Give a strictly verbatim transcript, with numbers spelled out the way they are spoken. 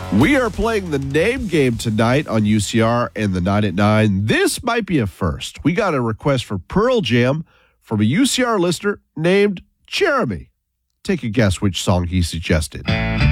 We are playing the name game tonight on U C R and the nine at nine. This might be a first. We got a request for Pearl Jam from a U C R listener named Jeremy. Take a guess which song he suggested.